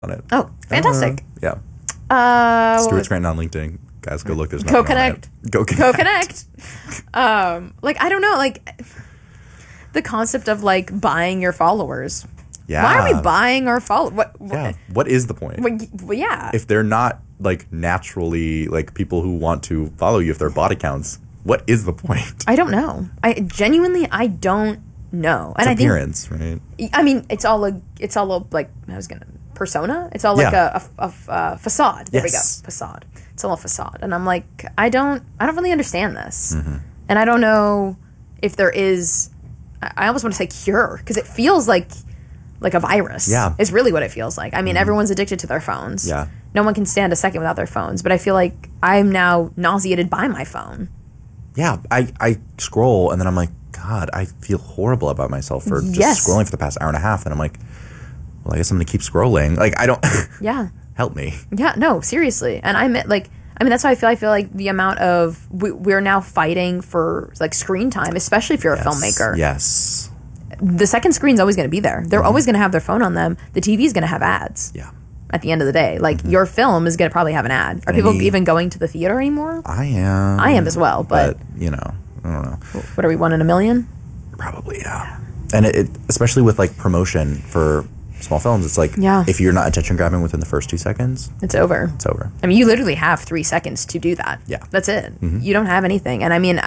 on it. Oh, fantastic. Yeah. Stuart Scranton on LinkedIn. Guys, go look. There's nothing Connect. on it. Go Connect. Like, I don't know, like, the concept of, like, buying your followers. Yeah. Why are we buying our followers? What is the point? Well, yeah. If they're not, like, naturally, like, people who want to follow you, if they're bot accounts, what is the point? I don't know. I don't know. And Appearance, right? I mean, it's all like, persona. It's all like a facade. There we go. Facade. It's all a facade. And I'm like, I don't really understand this. Mm-hmm. And I don't know if there is, I almost want to say cure, because it feels like a virus. Yeah. Is really what it feels like. I mean, everyone's addicted to their phones. Yeah. No one can stand a second without their phones. But I feel like I'm now nauseated by my phone. Yeah. I scroll and then I'm like, God, I feel horrible about myself for just scrolling for the past hour and a half. And I'm like, well, I guess I'm going to keep scrolling. Like, I don't... Yeah. Help me. Yeah, no, seriously. And that's why I feel like the amount of... We're now fighting for, like, screen time, especially if you're a filmmaker. Yes. The second screen's always going to be there. They're always going to have their phone on them. The TV's going to have ads. Yeah. At the end of the day. Like, your film is going to probably have an ad. Are people even going to the theater anymore? I am. I am as well, but you know, I don't know. What are we, 1 in a million? Probably, yeah. And it especially with, like, promotion for small films, it's like, if you're not attention grabbing within the first 2 seconds, it's over. It's over. I mean, you literally have 3 seconds to do that. Yeah. That's it. You don't have anything. And I mean,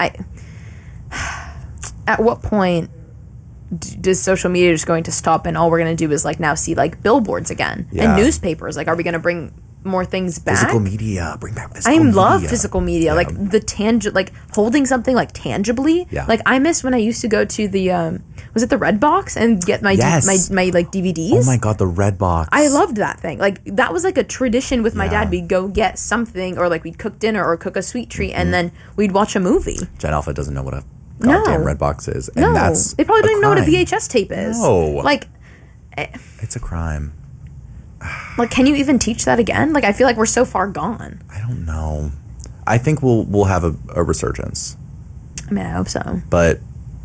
at what point does social media just going to stop and all we're going to do is, like, now see, like, billboards again and newspapers? Like, are we going to bring more things back? Physical media. Bring back physical media. I love physical media. Like, like, holding something, like, tangibly. Yeah. Like, I miss when I used to go to the, was it the Red Box and get my, my like, DVDs? Oh, my God, the Red Box. I loved that thing. Like, that was, like, a tradition with my dad. We'd go get something, or, like, we'd cook dinner or cook a sweet treat, and then we'd watch a movie. Gen Alpha doesn't know what a goddamn Red Box is. And that's they probably don't even know what a VHS tape is. No. Like, it's a crime. Like, can you even teach that again? Like, I feel like we're so far gone. I don't know. I think we'll have a resurgence. I mean, I hope so. But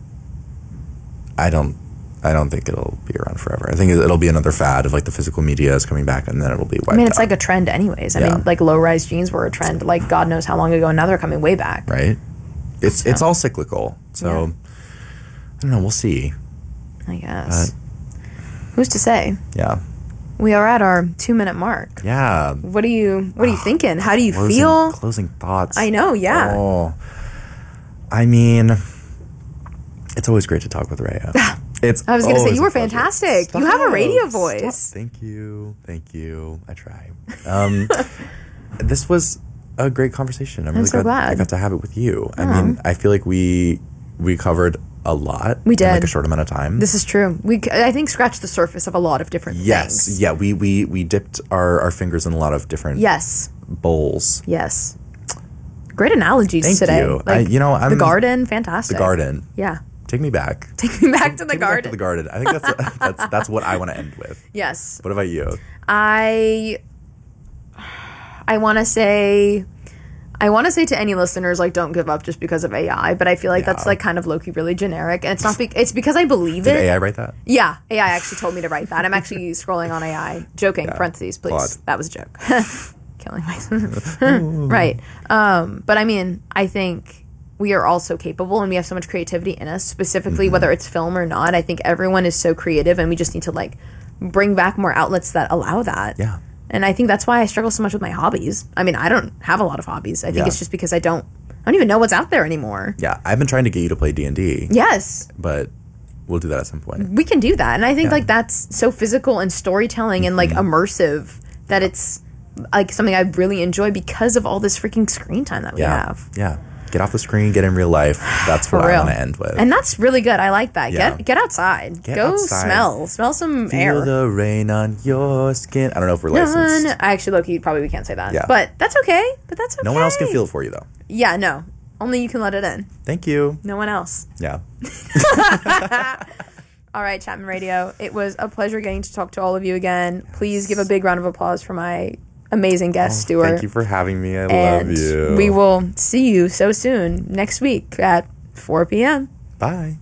I don't think it'll be around forever. I think it'll be another fad of, like, the physical media is coming back, and then it'll be wiped out. I mean, it's like a trend anyways. I mean, like, low-rise jeans were a trend, like, God knows how long ago, and now they're coming way back. Right? It's all cyclical. So, I don't know. We'll see. I guess. Who's to say? Yeah. We are at our 2-minute mark. Yeah. What are you thinking? How do you feel? Closing thoughts. I know, yeah. Oh. I mean, it's always great to talk with Rhea. I was going to say, you were fantastic. You have a radio voice. Thank you. I try. This was a great conversation. I'm really so glad I got to have it with you. I mean, I feel like we covered a lot. We did. In, like, a short amount of time. This is true. I think scratched the surface of a lot of different things. Yeah. We dipped our fingers in a lot of different bowls. Yes. Great analogies today. Thank you. Like, I'm the garden, fantastic. The garden. Yeah. Take me back. Take me back to the garden. Back to the garden. I think that's what I want to end with. Yes. What about you? I want to say to any listeners, like, don't give up just because of AI, but I feel like that's, like, kind of low-key really generic, and it's not it's because I believe it. Did AI write that? Yeah, AI actually told me to write that. I'm actually scrolling on AI. Joking, parentheses, please. Claude. That was a joke. Killing myself. Right. But I mean, I think we are all so capable, and we have so much creativity in us, specifically whether it's film or not. I think everyone is so creative, and we just need to, like, bring back more outlets that allow that. Yeah. And I think that's why I struggle so much with my hobbies. I mean, I don't have a lot of hobbies. I think it's just because I don't even know what's out there anymore. Yeah, I've been trying to get you to play D&D. Yes. But we'll do that at some point. We can do that. And I think, like, that's so physical and storytelling and, like, immersive that it's, like, something I really enjoy because of all this freaking screen time that we have. Yeah. Get off the screen, get in real life. That's what I want to end with. And that's really good. I like that. Yeah. Get outside. Go outside. Smell some Feel air. Feel the rain on your skin. I don't know if we're licensed. No. Actually, low-key, probably we can't say that. Yeah. But that's okay. No one else can feel it for you, though. Yeah, no. Only you can let it in. Thank you. No one else. Yeah. All right, Chapman Radio. It was a pleasure getting to talk to all of you again. Please give a big round of applause for my amazing guest, Stuart. Thank you for having me. I love you. We will see you so soon next week at 4 p.m. Bye.